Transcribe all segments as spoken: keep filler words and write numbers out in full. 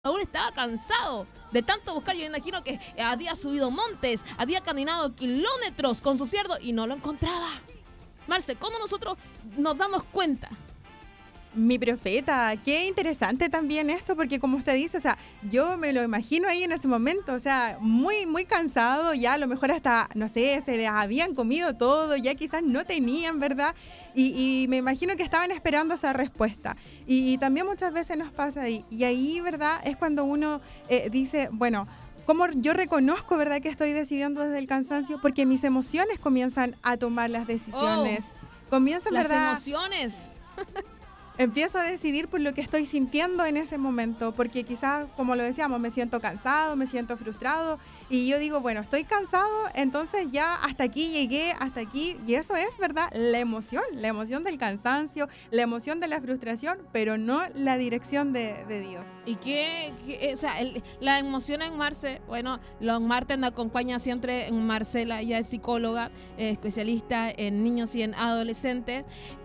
Saúl estaba cansado de tanto buscar. Yo imagino que había subido montes, había caminado kilómetros con su siervo y no lo encontraba. Marce, ¿cómo nosotros nos damos cuenta? Mi profeta, qué interesante también esto, porque como usted dice, o sea, yo me lo imagino ahí en ese momento, o sea, muy, muy cansado, ya a lo mejor hasta, no sé, se les habían comido todo, ya quizás no tenían, ¿verdad? Y, y me imagino que estaban esperando esa respuesta. Y, y también muchas veces nos pasa ahí, y ahí, ¿verdad? Es cuando uno eh, dice, bueno, ¿cómo yo reconozco, verdad, que estoy decidiendo desde el cansancio? Porque mis emociones comienzan a tomar las decisiones. Oh, comienzan, las ¿verdad? emociones. Empiezo a decidir por lo que estoy sintiendo en ese momento, porque quizás, como lo decíamos, me siento cansado, me siento frustrado, y yo digo, bueno, estoy cansado, entonces ya hasta aquí llegué, hasta aquí, y eso es, ¿verdad? La emoción, la emoción del cansancio, la emoción de la frustración, pero no la dirección de, de Dios. Y que, que o sea, el, la emoción en Marce, bueno, los martes me acompaña siempre en Marcela, ella es psicóloga, eh, especialista en niños y en adolescentes.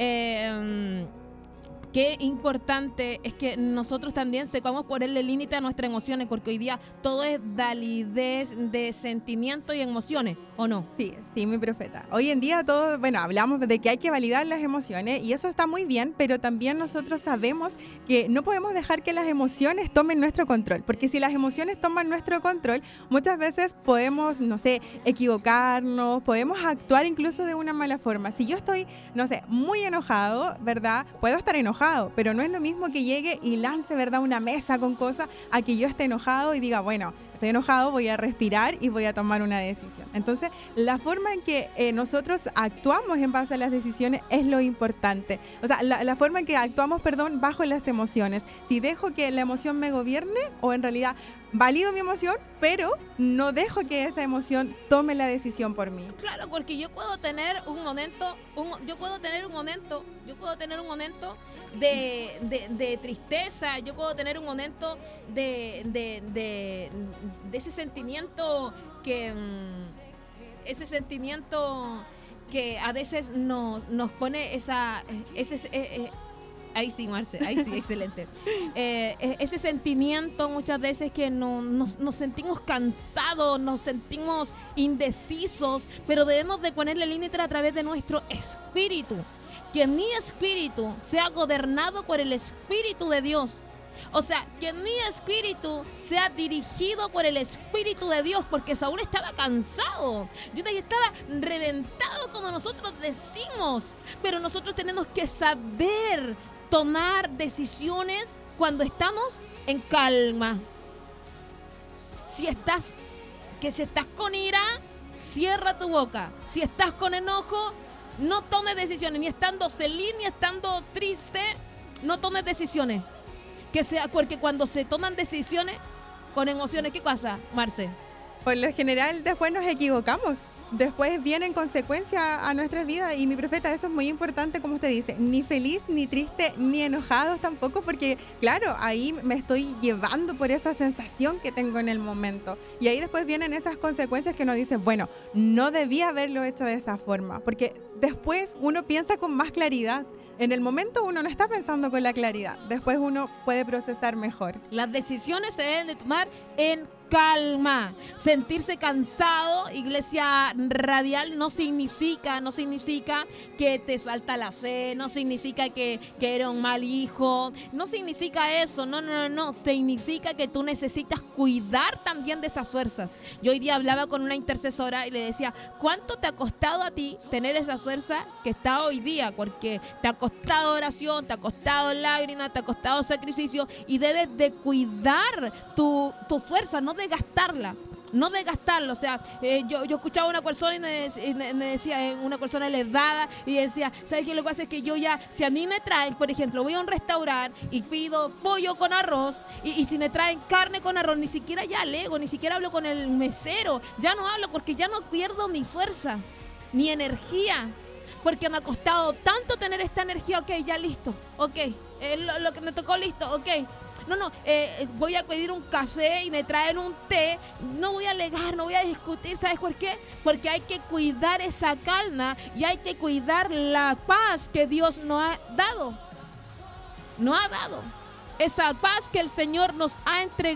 Eh, Qué importante es que nosotros también sepamos ponerle límite a nuestras emociones, porque hoy día todo es validez de sentimientos y emociones, ¿o no? Sí, sí, mi profeta. Hoy en día todo, bueno, hablamos de que hay que validar las emociones y eso está muy bien, pero también nosotros sabemos que no podemos dejar que las emociones tomen nuestro control, porque si las emociones toman nuestro control, muchas veces podemos, no sé, equivocarnos, podemos actuar incluso de una mala forma. Si yo estoy, no sé, muy enojado, ¿verdad? Puedo estar enojado, pero no es lo mismo que llegue y lance, ¿verdad?, una mesa con cosas a que yo esté enojado y diga, bueno, estoy enojado, voy a respirar y voy a tomar una decisión. Entonces, la forma en que eh, nosotros actuamos en base a las decisiones es lo importante. O sea, la, la forma en que actuamos, perdón, bajo las emociones. Si dejo que la emoción me gobierne o en realidad valido mi emoción, pero no dejo que esa emoción tome la decisión por mí. Claro, porque yo puedo tener un momento, un, yo puedo tener un momento, yo puedo tener un momento de, de, de tristeza, yo puedo tener un momento de, de, de, de ese sentimiento que, ese sentimiento que a veces nos, nos pone esa, ese, ese eh, ahí sí, Marce, ahí sí, excelente. Eh, ese sentimiento muchas veces que no, nos, nos sentimos cansados, nos sentimos indecisos, pero debemos de ponerle límite a través de nuestro espíritu. Que mi espíritu sea gobernado por el Espíritu de Dios. O sea, que mi espíritu sea dirigido por el Espíritu de Dios, porque Saúl estaba cansado, Judas estaba reventado, como nosotros decimos, pero nosotros tenemos que saber tomar decisiones cuando estamos en calma. Si estás, que si estás con ira, cierra tu boca. Si estás con enojo, no tomes decisiones, ni estando feliz, ni estando triste, no tomes decisiones. Que sea, porque cuando se toman decisiones con emociones, ¿qué pasa, Marce? Por lo general, después nos equivocamos. Después vienen consecuencias a nuestras vidas. Y mi profeta, eso es muy importante, como usted dice. Ni feliz, ni triste, ni enojado tampoco, porque, claro, ahí me estoy llevando por esa sensación que tengo en el momento. Y ahí después vienen esas consecuencias que nos dicen, bueno, no debía haberlo hecho de esa forma. Porque después uno piensa con más claridad. En el momento uno no está pensando con la claridad. Después uno puede procesar mejor. Las decisiones se deben de tomar en calma. Sentirse cansado, Iglesia Radial, no significa, no significa que te falta la fe, no significa que, que eres un mal hijo, no significa eso, no, no, no, no, significa que tú necesitas cuidar también de esas fuerzas. Yo hoy día hablaba con una intercesora y le decía, ¿cuánto te ha costado a ti tener esa fuerza que está hoy día? Porque te ha costado oración, te ha costado lágrimas, te ha costado sacrificio, y debes de cuidar tu, tu fuerza, no de gastarla, no de gastarlo. O sea, eh, yo, yo escuchaba a una persona y me, y me decía, eh, una persona elevada, y decía, ¿sabes qué? Lo que pasa es que yo ya, si a mí me traen, por ejemplo, voy a un restaurante y pido pollo con arroz, y, y si me traen carne con arroz, ni siquiera ya lego, ni siquiera hablo con el mesero, ya no hablo, porque ya no pierdo mi fuerza, mi energía, porque me ha costado tanto tener esta energía. Ok, ya listo, ok, eh, lo, lo que me tocó, listo, ok. No, no, eh, voy a pedir un café y me traen un té. No voy a alegar, no voy a discutir. ¿Sabes por qué? Porque hay que cuidar esa calma y hay que cuidar la paz que Dios nos ha dado. Nos ha dado. esa paz que el Señor nos ha entregado